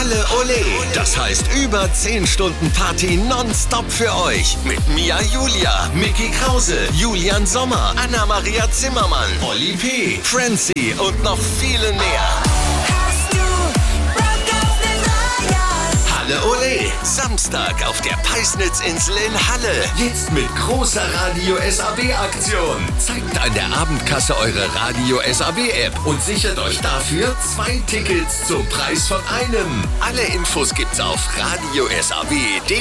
Halle Ole. Das heißt über 10 Stunden Party nonstop für euch. Mit Mia Julia, Mickey Krause, Julian Sommer, Anna-Maria Zimmermann, Oli P., Francie und noch viele mehr. Halle Ole. Samstag auf der Peisnitzinsel in Halle. Jetzt mit großer Radio SAW-Aktion. Zeigt an der Abendkasse eure Radio SAW-App und sichert euch dafür 2 Tickets zum Preis von einem. Alle Infos gibt's auf radiosaw.de.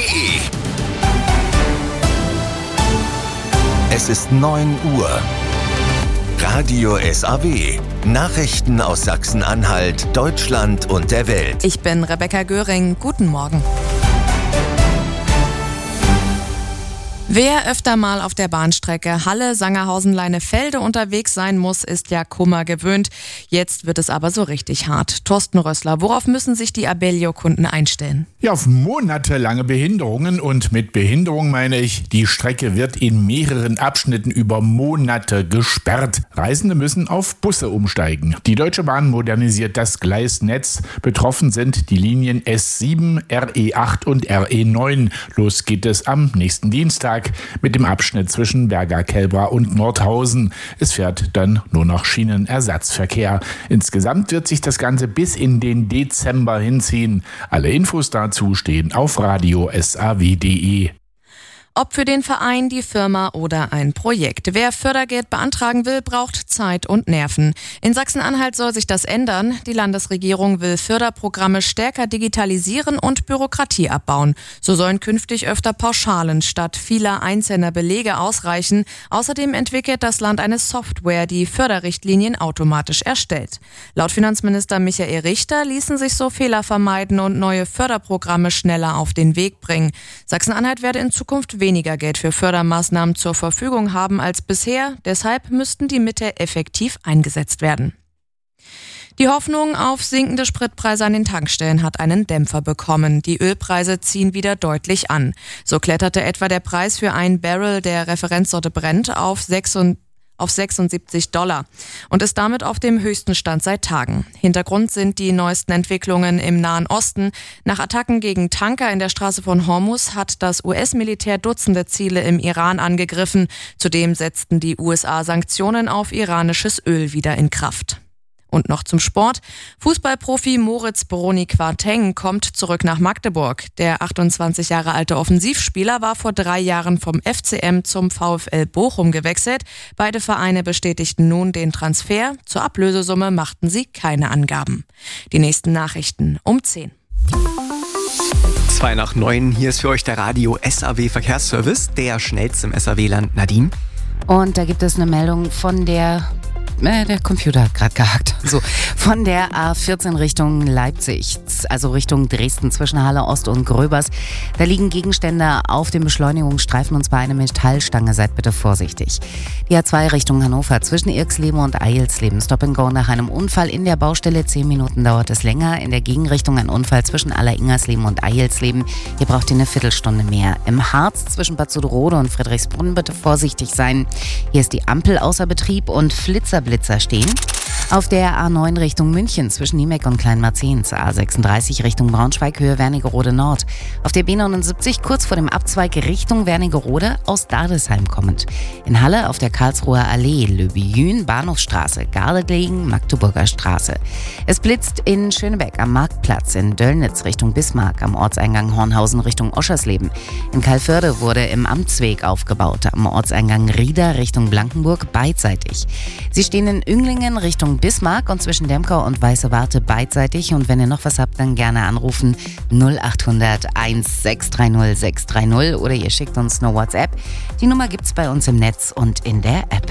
Es ist 9 Uhr. Radio SAW. Nachrichten aus Sachsen-Anhalt, Deutschland und der Welt. Ich bin Rebecca Göring. Guten Morgen. Wer öfter mal auf der Bahnstrecke Halle-Sangerhausen-Leinefelde unterwegs sein muss, ist ja Kummer gewöhnt. Jetzt wird es aber so richtig hart. Thorsten Rössler, worauf müssen sich die Abellio-Kunden einstellen? Ja, auf monatelange Behinderungen, und mit Behinderung meine ich, die Strecke wird in mehreren Abschnitten über Monate gesperrt. Reisende müssen auf Busse umsteigen. Die Deutsche Bahn modernisiert das Gleisnetz. Betroffen sind die Linien S7, RE8 und RE9. Los geht es am nächsten Dienstag mit dem Abschnitt zwischen Berger-Kelbra und Nordhausen. Es fährt dann nur noch Schienenersatzverkehr. Insgesamt wird sich das Ganze bis in den Dezember hinziehen. Alle Infos dazu stehen auf radiosaw.de. Ob für den Verein, die Firma oder ein Projekt. Wer Fördergeld beantragen will, braucht Zeit und Nerven. In Sachsen-Anhalt soll sich das ändern. Die Landesregierung will Förderprogramme stärker digitalisieren und Bürokratie abbauen. So sollen künftig öfter Pauschalen statt vieler einzelner Belege ausreichen. Außerdem entwickelt das Land eine Software, die Förderrichtlinien automatisch erstellt. Laut Finanzminister Michael Richter ließen sich so Fehler vermeiden und neue Förderprogramme schneller auf den Weg bringen. Sachsen-Anhalt werde in Zukunft weniger Geld für Fördermaßnahmen zur Verfügung haben als bisher. Deshalb müssten die Mittel effektiv eingesetzt werden. Die Hoffnung auf sinkende Spritpreise an den Tankstellen hat einen Dämpfer bekommen. Die Ölpreise ziehen wieder deutlich an. So kletterte etwa der Preis für ein Barrel der Referenzsorte Brent auf $76 und ist damit auf dem höchsten Stand seit Tagen. Hintergrund sind die neuesten Entwicklungen im Nahen Osten. Nach Attacken gegen Tanker in der Straße von Hormuz hat das US-Militär Dutzende Ziele im Iran angegriffen. Zudem setzten die USA Sanktionen auf iranisches Öl wieder in Kraft. Und noch zum Sport. Fußballprofi Moritz Broni-Quarteng kommt zurück nach Magdeburg. Der 28 Jahre alte Offensivspieler war vor 3 Jahren vom FCM zum VfL Bochum gewechselt. Beide Vereine bestätigten nun den Transfer. Zur Ablösesumme machten sie keine Angaben. Die nächsten Nachrichten um 10. 2 nach 9. Hier ist für euch der Radio SAW Verkehrsservice, der schnellste im SAW-Land. Nadine. Und da gibt es eine Meldung von der Computer hat gerade gehackt. So, von der A14 Richtung Leipzig, also Richtung Dresden zwischen Halle Ost und Gröbers. Da liegen Gegenstände auf dem Beschleunigungsstreifen und zwar eine Metallstange. Seid bitte vorsichtig. Die A2 Richtung Hannover zwischen Irksleben und Eilsleben. Stop and Go nach einem Unfall in der Baustelle. 10 Minuten dauert es länger. In der Gegenrichtung ein Unfall zwischen Alleringersleben und Eilsleben. Hier braucht ihr eine Viertelstunde mehr. Im Harz zwischen Bad Suderode und Friedrichsbrunn bitte vorsichtig sein. Hier ist die Ampel außer Betrieb und Blitzer stehen. Auf der A9 Richtung München zwischen Niemeck und Kleinmarzens, A36 Richtung Braunschweig, Höhe Wernigerode Nord. Auf der B79 kurz vor dem Abzweig Richtung Wernigerode aus Dardesheim kommend. In Halle auf der Karlsruher Allee, Löbijün, Bahnhofstraße, Gardelegen, Magdeburger Straße. Es blitzt in Schönebeck am Marktplatz, in Döllnitz Richtung Bismarck, am Ortseingang Hornhausen Richtung Oschersleben. In Calvörde wurde im Amtsweg aufgebaut, am Ortseingang Rieder Richtung Blankenburg beidseitig. Sie stehen in Ünglingen Richtung Bismarck und zwischen Demkau und Weiße Warte beidseitig. Und wenn ihr noch was habt, dann gerne anrufen 0800 1630 630 oder ihr schickt uns eine WhatsApp. Die Nummer gibt's bei uns im Netz und in der App.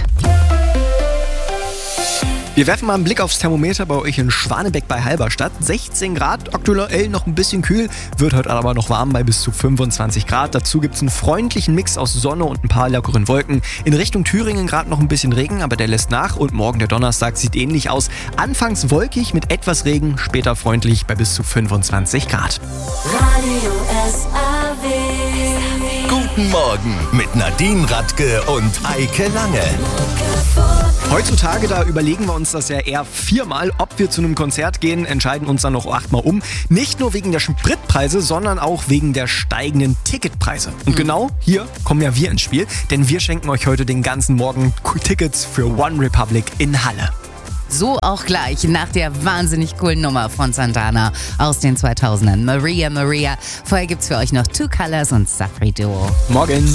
Wir werfen mal einen Blick aufs Thermometer bei euch in Schwanebeck bei Halberstadt. 16 Grad, aktuell noch ein bisschen kühl, wird heute aber noch warm bei bis zu 25 Grad. Dazu gibt es einen freundlichen Mix aus Sonne und ein paar lockeren Wolken. In Richtung Thüringen gerade noch ein bisschen Regen, aber der lässt nach. Und morgen, der Donnerstag, sieht ähnlich aus. Anfangs wolkig mit etwas Regen, später freundlich bei bis zu 25 Grad. Gute Guten Morgen mit Nadine Radke und Eike Lange. Heutzutage, da überlegen wir uns das ja eher 4-mal, ob wir zu einem Konzert gehen, entscheiden uns dann noch 8-mal um. Nicht nur wegen der Spritpreise, sondern auch wegen der steigenden Ticketpreise. Und genau hier kommen ja wir ins Spiel, denn wir schenken euch heute den ganzen Morgen Tickets für One Republic in Halle. So auch gleich nach der wahnsinnig coolen Nummer von Santana aus den 2000ern. Maria, Maria. Vorher gibt's für euch noch Two Colors und Safri Duo. Morgen.